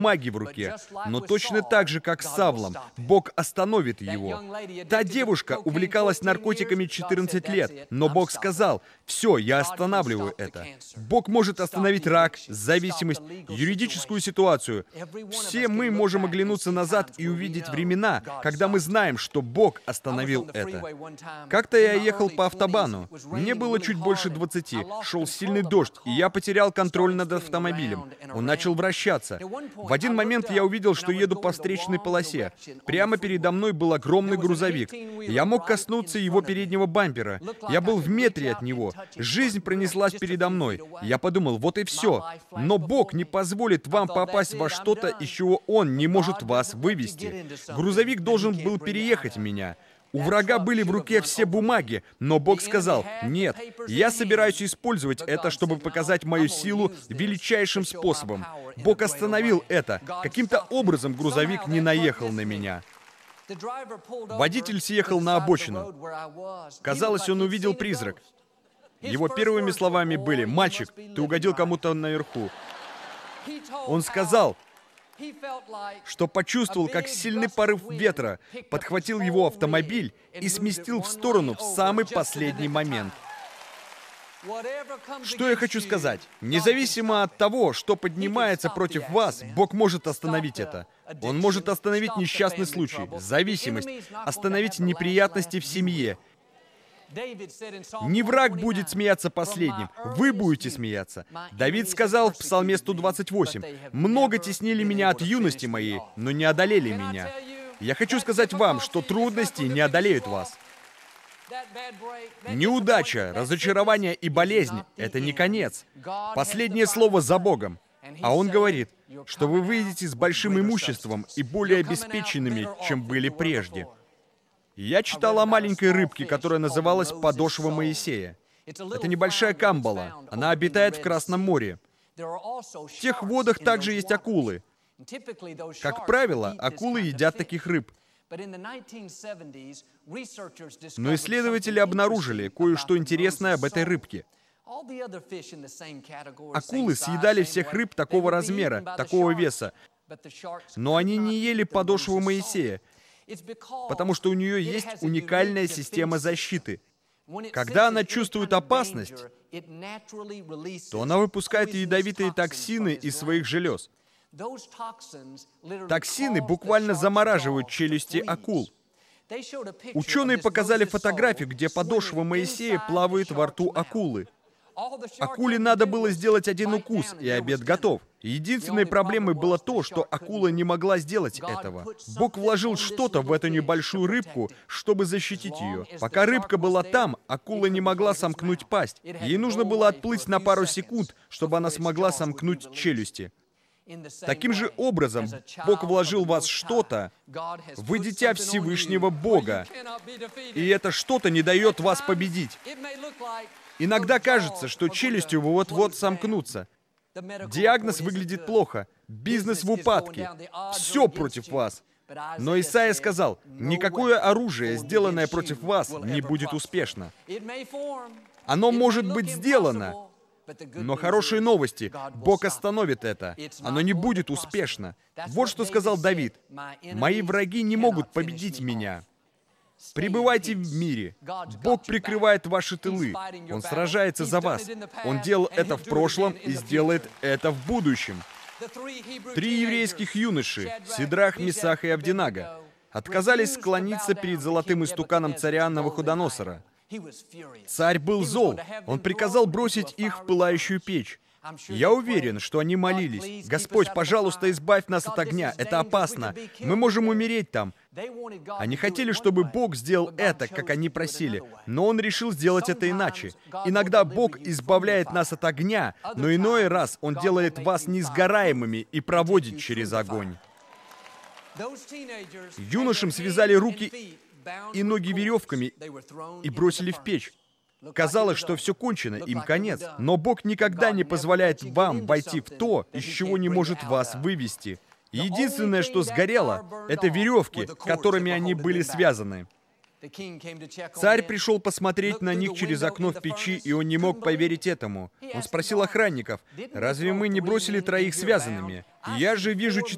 бумаги в руке, но точно так же, как с Савлом, Бог остановит его. Та девушка увлекалась наркотиками 14 лет, но Бог сказал: «Все, я останавливаю это». Бог может остановить рак, зависимость, юридическую ситуацию. Все мы можем оглянуться назад и увидеть времена, когда мы знаем, что Бог остановил это. Как-то я ехал по автобану. Мне было чуть больше 20, шел сильный дождь, и я потерял контроль над автомобилем. Он начал вращаться. В один момент я увидел, что еду по встречной полосе. Прямо передо мной был огромный грузовик. Я мог коснуться его переднего бампера. Я был в метре от него. Жизнь пронеслась передо мной. Я подумал, вот и все. Но Бог не позволит вам попасть во что-то, из чего Он не может вас вывести. Грузовик должен был переехать меня. У врага были в руке все бумаги, но Бог сказал: «Нет, я собираюсь использовать это, чтобы показать мою силу величайшим способом». Бог остановил это. Каким-то образом грузовик не наехал на меня. Водитель съехал на обочину. Казалось, он увидел призрак. Его первыми словами были: «Мальчик, ты угодил кому-то наверху». Он сказал, что почувствовал, как сильный порыв ветра подхватил его автомобиль и сместил в сторону в самый последний момент. Что я хочу сказать? Независимо от того, что поднимается против вас, Бог может остановить это. Он может остановить несчастный случай, зависимость, остановить неприятности в семье. Не враг будет смеяться последним, вы будете смеяться. Давид сказал в Псалме 128: «Много теснили меня от юности моей, но не одолели меня». Я хочу сказать вам, что трудности не одолеют вас. Неудача, разочарование и болезнь — это не конец. Последнее слово за Богом. А Он говорит, что вы выйдете с большим имуществом и более обеспеченными, чем были прежде. Я читал о маленькой рыбке, которая называлась подошва Моисея. Это небольшая камбала. Она обитает в Красном море. В тех водах также есть акулы. Как правило, акулы едят таких рыб. Но исследователи обнаружили кое-что интересное об этой рыбке. Акулы съедали всех рыб такого размера, такого веса, но они не ели подошву Моисея, потому что у нее есть уникальная система защиты. Когда она чувствует опасность, то она выпускает ядовитые токсины из своих желез. Токсины буквально замораживают челюсти акул. Ученые показали фотографию, где подошва Моисея плавает во рту акулы. Акуле надо было сделать один укус, и обед готов. Единственной проблемой было то, что акула не могла сделать этого. Бог вложил что-то в эту небольшую рыбку, чтобы защитить ее. Пока рыбка была там, акула не могла сомкнуть пасть. Ей нужно было отплыть на пару секунд, чтобы она смогла сомкнуть челюсти. Таким же образом, Бог вложил в вас что-то, вы дитя Всевышнего Бога, и это что-то не дает вас победить. Иногда кажется, что челюсти вот-вот сомкнутся. Диагноз выглядит плохо, бизнес в упадке, все против вас. Но Исайя сказал: «Никакое оружие, сделанное против вас, не будет успешно». Оно может быть сделано, но хорошие новости, Бог остановит это. Оно не будет успешно. Вот что сказал Давид: «Мои враги не могут победить меня». Пребывайте в мире. Бог прикрывает ваши тылы. Он сражается за вас. Он делал это в прошлом и сделает это в будущем. 3 еврейских юноши, Сидрах, Месах и Авдинага, отказались склониться перед золотым истуканом царя Навуходоносора. Царь был зол. Он приказал бросить их в пылающую печь. Я уверен, что они молились: «Господь, пожалуйста, избавь нас от огня, это опасно, мы можем умереть там». Они хотели, чтобы Бог сделал это, как они просили, но Он решил сделать это иначе. Иногда Бог избавляет нас от огня, но иной раз Он делает вас несгораемыми и проводит через огонь. Юношам связали руки и ноги веревками и бросили в печь. Казалось, что все кончено, им конец. Но Бог никогда не позволяет вам войти в то, из чего не может вас вывести. Единственное, что сгорело, это веревки, которыми они были связаны. Царь пришел посмотреть на них через окно в печи, и он не мог поверить этому. Он спросил охранников: «Разве мы не бросили 3 связанными? Я же вижу 4